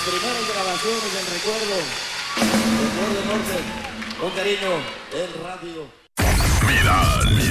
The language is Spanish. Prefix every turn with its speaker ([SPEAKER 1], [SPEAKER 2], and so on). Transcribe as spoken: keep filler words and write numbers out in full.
[SPEAKER 1] primeras grabaciones del recuerdo. Recuerdo Norte, con cariño, en radio.
[SPEAKER 2] Viral.